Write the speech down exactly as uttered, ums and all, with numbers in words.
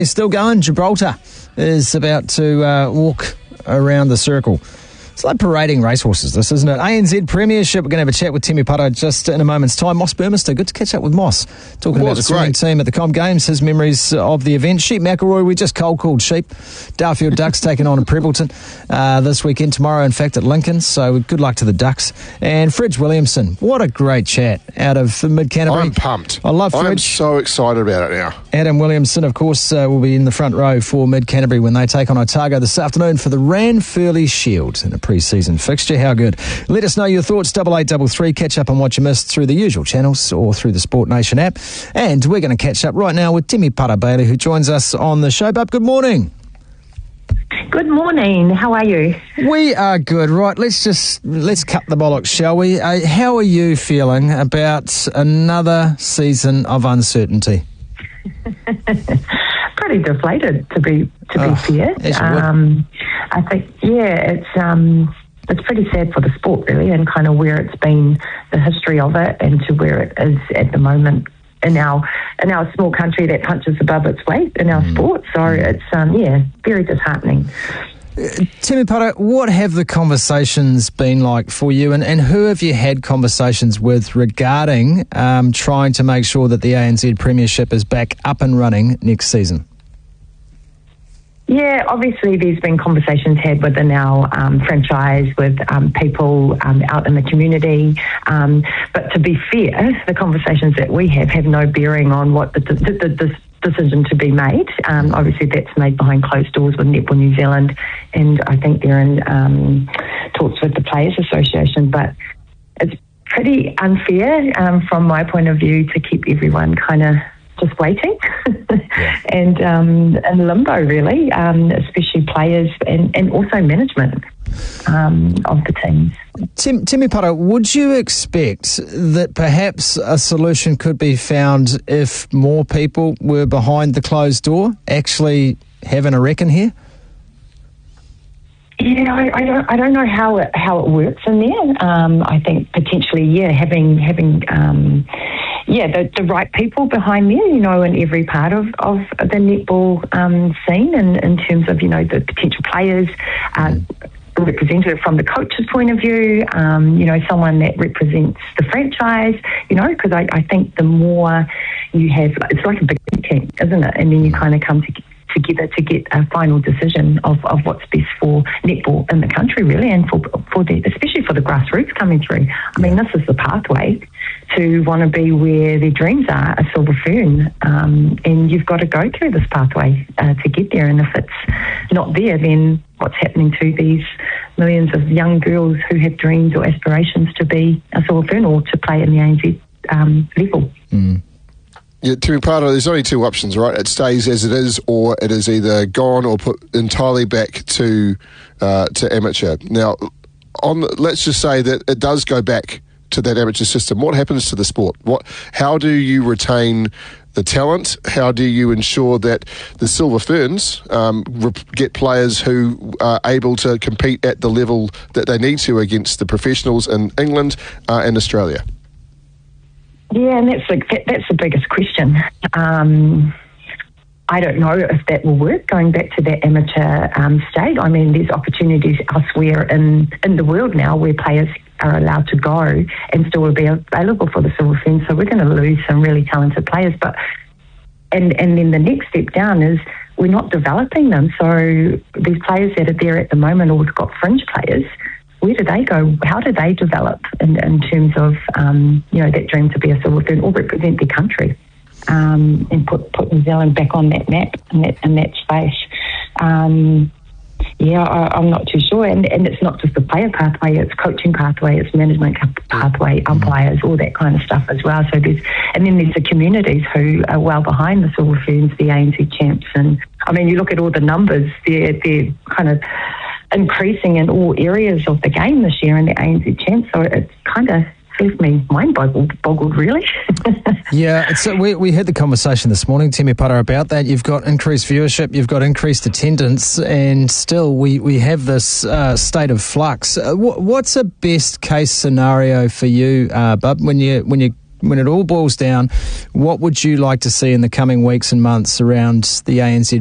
It's still going. Gibraltar is about to uh, walk around the circle. It's like parading racehorses, this, isn't it? A N Z Premiership. We're going to have a chat with Temi Paro just in a moment's time. Moss Burmester, good to catch up with Moss. Talking about the swimming team at the Com Games, his memories of the event. Sheep McElroy, we just cold-called Sheep. Darfield Ducks taking on at Prebbleton uh, this weekend, tomorrow, in fact, at Lincoln. So good luck to the Ducks. And Fridge Williamson, what a great chat out of Mid-Canterbury. I'm pumped. I love Fridge. I'm so excited about it now. Adam Williamson, of course, uh, will be in the front row for Mid-Canterbury when they take on Otago this afternoon for the Ranfurly Shield in a pre-season fixture. How good. Let us know your thoughts, double eight double three. Catch up on what you missed through the usual channels or through the Sport Nation app. And we're going to catch up right now with Temi Paro Bailey, who joins us on the show. Bub, good morning. Good morning. How are you? We are good. Right, let's just, let's cut the bollocks, shall we? Uh, how are you feeling about another season of uncertainty? Pretty deflated, to be to be oh, fair. Um, I think, yeah, it's um, it's pretty sad for the sport, really, and kind of where it's been, the history of it, and to where it is at the moment in our in our small country that punches above its weight in our mm. sport. So it's um, yeah, very disheartening. Uh, Temi Paro, what have the conversations been like for you, and, and who have you had conversations with regarding um, trying to make sure that the A N Z Premiership is back up and running next season? Yeah, obviously there's been conversations had within our um, franchise with um, people um, out in the community. Um, but to be fair, the conversations that we have have no bearing on what the, the, the, the decision to be made. Um, obviously that's made behind closed doors with Netball New Zealand, and I think they're in um, talks with the Players Association. But it's pretty unfair um, from my point of view to keep everyone kind of just waiting yeah. and um, in limbo, really, um, especially players and, and also management um, of the teams. Tim, Temi Paro, would you expect that perhaps a solution could be found if more people were behind the closed door, actually having a reckon here? Yeah, I, I don't. I don't know how it how it works in there. Um, I think potentially, yeah, having having. Um, Yeah, the, the right people behind there, you know, in every part of, of the netball um, scene, and in terms of, you know, the potential players, uh, a representative from the coach's point of view, um, you know, someone that represents the franchise, you know, because I, I think the more you have, it's like a big team, isn't it? And then you kind of come to, together to get a final decision of, of what's best for netball in the country, really, and for for the, especially for the grassroots coming through. I mean, this is the pathway to want to be where their dreams are, a silver fern, um, and you've got to go through this pathway uh, to get there. And if it's not there, then what's happening to these millions of young girls who have dreams or aspirations to be a silver fern or to play in the A N Z um, level? Mm. Yeah, Temi Paro, there's only two options, right? It stays as it is, or it is either gone or put entirely back to uh, to amateur. Now, on let's just say that it does go back to that amateur system. What happens to the sport? What? How do you retain the talent? How do you ensure that the Silver Ferns um, rep- get players who are able to compete at the level that they need to against the professionals in England uh, and Australia? Yeah, and that's the, that, that's the biggest question. Um, I don't know if that will work, going back to that amateur um, state. I mean, there's opportunities elsewhere in, in the world now where players are allowed to go and still be available for the Silver Ferns. So we're going to lose some really talented players. But and, and then the next step down is we're not developing them. So these players that are there at the moment, or we've got fringe players, where do they go? How do they develop in, in terms of, um, you know, that dream to be a silver fern or represent their country um, and put, put New Zealand back on that map in that, in that space? Um, yeah, I, I'm not too sure. And, and it's not just the player pathway, it's coaching pathway, it's management pathway, umpires, all that kind of stuff as well. So there's, and then there's the communities who are well behind the Silver Ferns, the A N Z champs. And I mean, you look at all the numbers, they're, they're kind of increasing in all areas of the game this year in the A N Z champs, so it's kind of leaves me mind boggled, boggled really. Yeah, it's, uh, we, we had the conversation this morning, Temi Paro, about that. You've got increased viewership, you've got increased attendance, and still we, we have this uh, state of flux. Uh, wh- what's a best case scenario for you, uh, Bub, when you when you when it all boils down, what would you like to see in the coming weeks and months around the A N Z